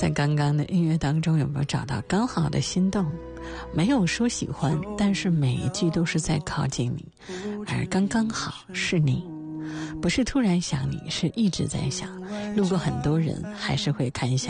在刚刚的音乐当中有没有找到刚好的心动？没有说喜欢，但是每一句都是在靠近你，而刚刚好是你，不是突然想你，是一直在想。路过很多人还是会看一下